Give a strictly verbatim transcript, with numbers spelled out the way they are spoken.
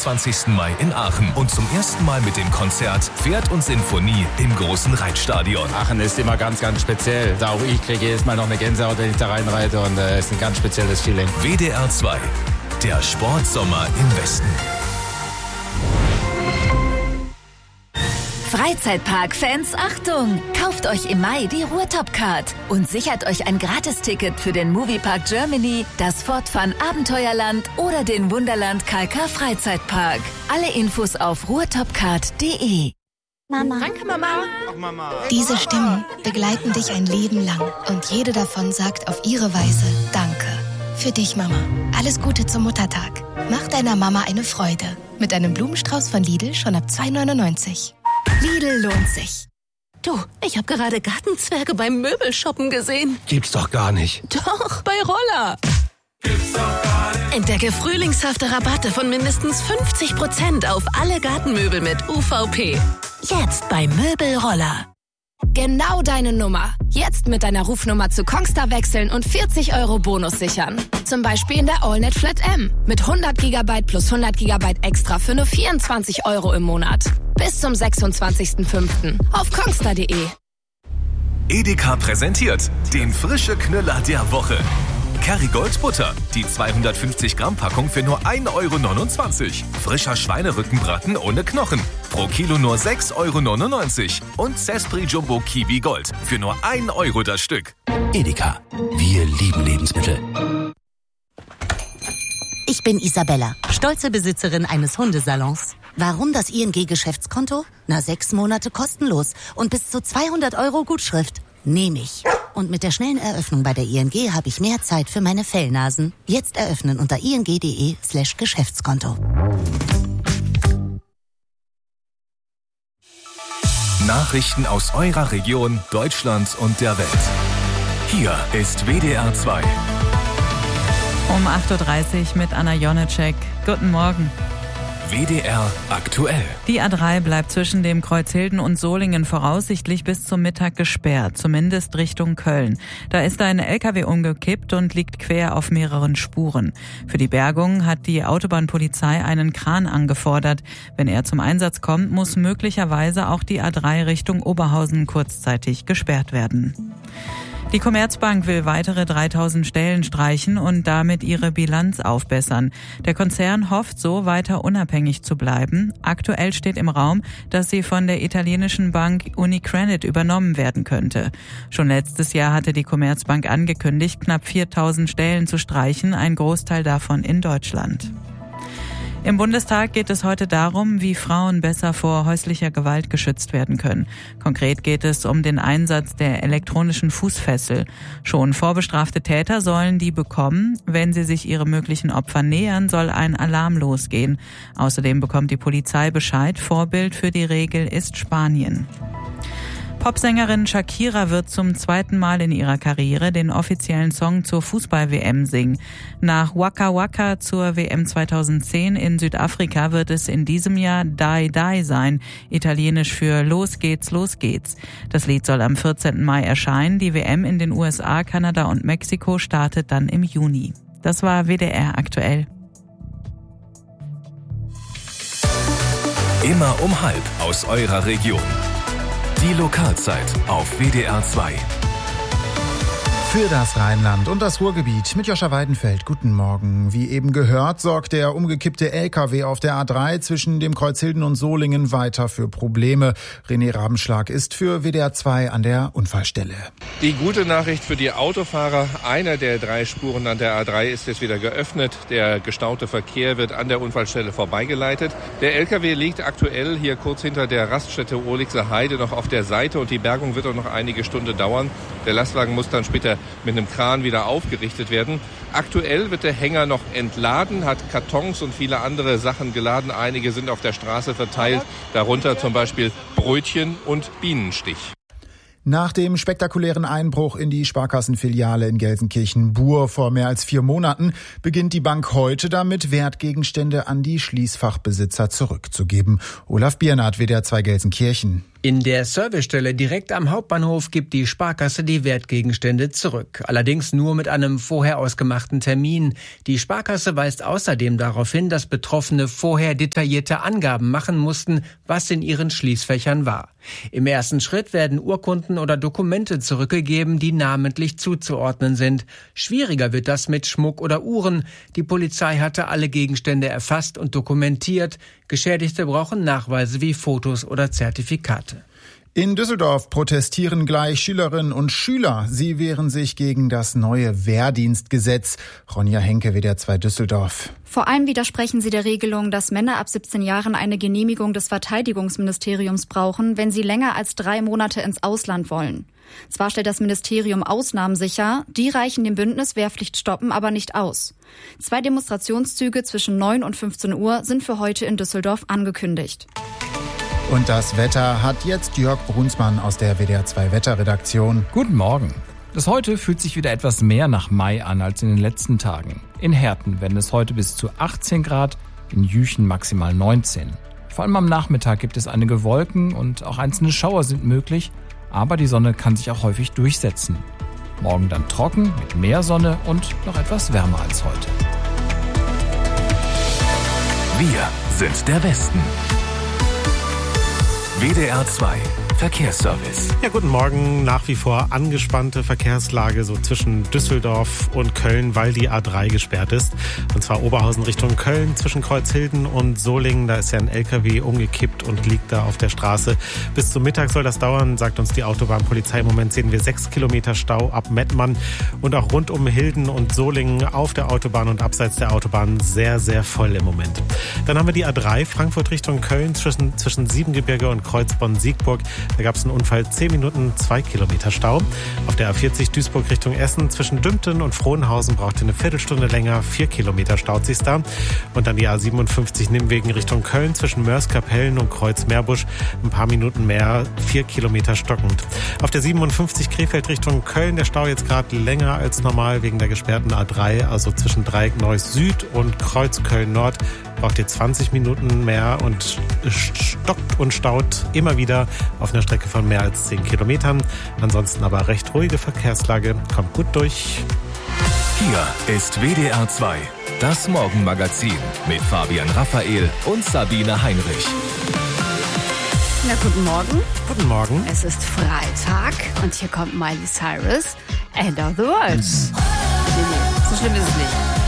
fünfundzwanzigsten Mai in Aachen und zum ersten Mal mit dem Konzert Pferd und Sinfonie im großen Reitstadion. Aachen ist immer ganz, ganz speziell. Auch ich kriege jedes Mal noch eine Gänsehaut, wenn ich da reinreite und es äh, ist ein ganz spezielles Feeling. W D R zwei, der Sportsommer im Westen. Freizeitpark-Fans, Achtung! Kauft euch im Mai die Ruhrtop-Card und sichert euch ein Gratisticket für den Moviepark Germany, das Fortfun Abenteuerland oder den Wunderland K K Freizeitpark. Alle Infos auf ruhrtopcard punkt de. Mama. Danke, Mama. Ach, Mama. Diese Stimmen begleiten dich ein Leben lang und jede davon sagt auf ihre Weise Danke. Für dich, Mama. Alles Gute zum Muttertag. Mach deiner Mama eine Freude. Mit einem Blumenstrauß von Lidl schon ab zwei neunundneunzig. Lidl lohnt sich. Du, ich habe gerade Gartenzwerge beim Möbelshoppen gesehen. Gibt's doch gar nicht. Doch, bei Roller. Gibt's doch gar nicht. Entdecke frühlingshafte Rabatte von mindestens fünfzig Prozent auf alle Gartenmöbel mit U V P. Jetzt bei Möbelroller. Genau deine Nummer. Jetzt mit deiner Rufnummer zu Kongstar wechseln und vierzig Euro Bonus sichern. Zum Beispiel in der AllNet Flat M. Mit hundert Gigabyte plus hundert Gigabyte extra für nur vierundzwanzig Euro im Monat. Bis zum sechsundzwanzigsten fünften auf kongstar punkt de. Edeka präsentiert den frische Knüller der Woche. Kerrygold Butter, die zweihundertfünfzig Gramm Packung für nur ein Euro neunundzwanzig. Frischer Schweinerückenbraten ohne Knochen, pro Kilo nur sechs Euro neunundneunzig. Und Zespri Jumbo Kiwi Gold für nur ein Euro das Stück. Edeka, wir lieben Lebensmittel. Ich bin Isabella, stolze Besitzerin eines Hundesalons. Warum das I N G-Geschäftskonto? Na, sechs Monate kostenlos und bis zu zweihundert Euro Gutschrift. Nehme ich. Und mit der schnellen Eröffnung bei der I N G habe ich mehr Zeit für meine Fellnasen. Jetzt eröffnen unter ing.de slash Geschäftskonto. Nachrichten aus eurer Region, Deutschland und der Welt. Hier ist W D R zwei. Um acht Uhr dreißig mit Anna Jonecek. Guten Morgen. W D R aktuell. Die A drei bleibt zwischen dem Kreuzhilden und Solingen voraussichtlich bis zum Mittag gesperrt, zumindest Richtung Köln. Da ist ein L K W umgekippt und liegt quer auf mehreren Spuren. Für die Bergung hat die Autobahnpolizei einen Kran angefordert. Wenn er zum Einsatz kommt, muss möglicherweise auch die A drei Richtung Oberhausen kurzzeitig gesperrt werden. Die Commerzbank will weitere dreitausend Stellen streichen und damit ihre Bilanz aufbessern. Der Konzern hofft so, weiter unabhängig zu bleiben. Aktuell steht im Raum, dass sie von der italienischen Bank Unicredit übernommen werden könnte. Schon letztes Jahr hatte die Commerzbank angekündigt, knapp viertausend Stellen zu streichen, ein Großteil davon in Deutschland. Im Bundestag geht es heute darum, wie Frauen besser vor häuslicher Gewalt geschützt werden können. Konkret geht es um den Einsatz der elektronischen Fußfessel. Schon vorbestrafte Täter sollen die bekommen. Wenn sie sich ihrem möglichen Opfer nähern, soll ein Alarm losgehen. Außerdem bekommt die Polizei Bescheid. Vorbild für die Regel ist Spanien. Popsängerin Shakira wird zum zweiten Mal in ihrer Karriere den offiziellen Song zur Fußball-W M singen. Nach Waka Waka zur W M zweitausendzehn in Südafrika wird es in diesem Jahr Die Die sein, italienisch für Los geht's, los geht's. Das Lied soll am vierzehnten Mai erscheinen. Die W M in den U S A, Kanada und Mexiko startet dann im Juni. Das war W D R aktuell. Immer um halb aus eurer Region. Die Lokalzeit auf W D R zwei. Für das Rheinland und das Ruhrgebiet mit Joscha Weidenfeld. Guten Morgen. Wie eben gehört, sorgt der umgekippte L K W auf der A drei zwischen dem Kreuzhilden und Solingen weiter für Probleme. René Rabenschlag ist für W D R zwei an der Unfallstelle. Die gute Nachricht für die Autofahrer: Einer der drei Spuren an der A drei ist jetzt wieder geöffnet. Der gestaute Verkehr wird an der Unfallstelle vorbeigeleitet. Der L K W liegt aktuell hier kurz hinter der Raststätte Ohlixer Heide noch auf der Seite und die Bergung wird auch noch einige Stunden dauern. Der Lastwagen muss dann später mit einem Kran wieder aufgerichtet werden. Aktuell wird der Hänger noch entladen, hat Kartons und viele andere Sachen geladen. Einige sind auf der Straße verteilt, darunter zum Beispiel Brötchen und Bienenstich. Nach dem spektakulären Einbruch in die Sparkassenfiliale in Gelsenkirchen-Bur vor mehr als vier Monaten beginnt die Bank heute damit, Wertgegenstände an die Schließfachbesitzer zurückzugeben. Olaf Biernat, W D R zwei Gelsenkirchen. In der Servicestelle direkt am Hauptbahnhof gibt die Sparkasse die Wertgegenstände zurück. Allerdings nur mit einem vorher ausgemachten Termin. Die Sparkasse weist außerdem darauf hin, dass Betroffene vorher detaillierte Angaben machen mussten, was in ihren Schließfächern war. Im ersten Schritt werden Urkunden oder Dokumente zurückgegeben, die namentlich zuzuordnen sind. Schwieriger wird das mit Schmuck oder Uhren. Die Polizei hatte alle Gegenstände erfasst und dokumentiert. Geschädigte brauchen Nachweise wie Fotos oder Zertifikate. In Düsseldorf protestieren gleich Schülerinnen und Schüler. Sie wehren sich gegen das neue Wehrdienstgesetz. Ronja Henke, W D R zwei Düsseldorf. Vor allem widersprechen sie der Regelung, dass Männer ab siebzehn Jahren eine Genehmigung des Verteidigungsministeriums brauchen, wenn sie länger als drei Monate ins Ausland wollen. Zwar stellt das Ministerium Ausnahmen sicher, die reichen dem Bündnis Wehrpflicht stoppen aber nicht aus. Zwei Demonstrationszüge zwischen neun und fünfzehn Uhr sind für heute in Düsseldorf angekündigt. Und das Wetter hat jetzt Jörg Brunsmann aus der W D R zwei Wetterredaktion. Guten Morgen. Das heute fühlt sich wieder etwas mehr nach Mai an als in den letzten Tagen. In Herten werden es heute bis zu achtzehn Grad, in Jüchen maximal neunzehn. Vor allem am Nachmittag gibt es einige Wolken und auch einzelne Schauer sind möglich, aber die Sonne kann sich auch häufig durchsetzen. Morgen dann trocken mit mehr Sonne und noch etwas wärmer als heute. Wir sind der Westen. W D R zwei Verkehrsservice. Ja, guten Morgen. Nach wie vor angespannte Verkehrslage so zwischen Düsseldorf und Köln, weil die A drei gesperrt ist. Und zwar Oberhausen Richtung Köln zwischen Kreuzhilden und Solingen. Da ist ja ein L K W umgekippt und liegt da auf der Straße. Bis zum Mittag soll das dauern, sagt uns die Autobahnpolizei. Im Moment sehen wir sechs Kilometer Stau ab Mettmann und auch rund um Hilden und Solingen auf der Autobahn und abseits der Autobahn sehr, sehr voll im Moment. Dann haben wir die A drei Frankfurt Richtung Köln zwischen, zwischen Siebengebirge und Kreuzbonn-Siegburg. Da gab es einen Unfall, zehn Minuten, zwei Kilometer Stau. Auf der A vierzig Duisburg Richtung Essen zwischen Dümpten und Frohnhausen braucht ihr eine Viertelstunde länger, vier Kilometer staut sich's da. Und dann die A siebenundfünfzig Nimwegen Richtung Köln zwischen Mörs-Kapellen und Kreuz-Meerbusch ein paar Minuten mehr, vier Kilometer stockend. Auf der siebenundfünfzig Krefeld Richtung Köln der Stau jetzt gerade länger als normal wegen der gesperrten A drei, also zwischen Dreieck Neuss Süd und Kreuz Köln Nord. Braucht ihr zwanzig Minuten mehr und stockt und staut immer wieder auf einer Strecke von mehr als zehn Kilometern. Ansonsten aber recht ruhige Verkehrslage. Kommt gut durch. Hier ist W D R zwei, das Morgenmagazin mit Fabian Raphael und Sabine Heinrich. Na, guten Morgen. Guten Morgen. Es ist Freitag und hier kommt Miley Cyrus, End of the World. Nee, nee, so schlimm ist es nicht.